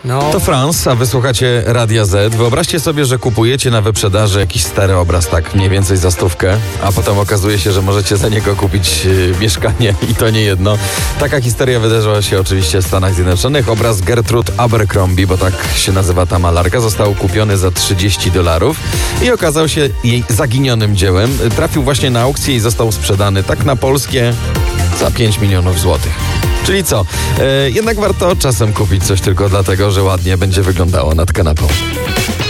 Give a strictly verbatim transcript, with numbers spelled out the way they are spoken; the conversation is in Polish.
No. To France, a wysłuchacie Radia Z. Wyobraźcie sobie, że kupujecie na wyprzedaży jakiś stary obraz, tak mniej więcej za stówkę, a potem okazuje się, że możecie za niego kupić yy, mieszkanie i to nie jedno. Taka historia wydarzyła się oczywiście w Stanach Zjednoczonych. Obraz Gertrude Abercrombie, bo tak się nazywa ta malarka, został kupiony za trzydzieści dolarów i okazał się jej zaginionym dziełem. Trafił właśnie na aukcję i został sprzedany tak na polskie za pięć milionów złotych. Czyli co? E, jednak warto czasem kupić coś tylko dlatego, że ładnie będzie wyglądało nad kanapą.